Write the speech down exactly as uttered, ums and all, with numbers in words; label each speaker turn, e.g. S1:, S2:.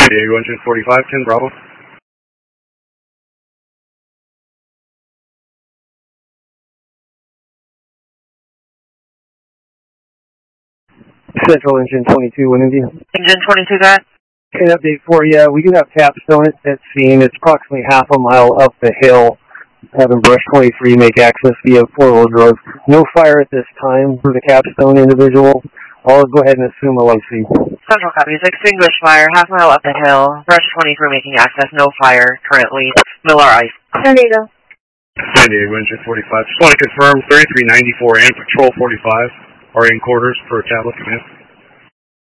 S1: San Diego engine forty-five, ten Bravo.
S2: Central engine twenty-two, Wind India.
S3: Engine twenty-two, guy.
S2: An update for you. We do have Capstone at scene. It's approximately half a mile up the hill. Having Brush twenty-three make access via four-wheel drive. No fire at this time for the Capstone individual. I'll go ahead and assume a light feed.
S3: Central copies. Extinguished fire, half mile up the hill. Brush twenty-three making access. No fire currently. Miller ice.
S4: San Diego.
S1: San Diego engine forty-five. Just want to confirm thirty-three ninety-four and Patrol forty-five are in quarters per tablet command.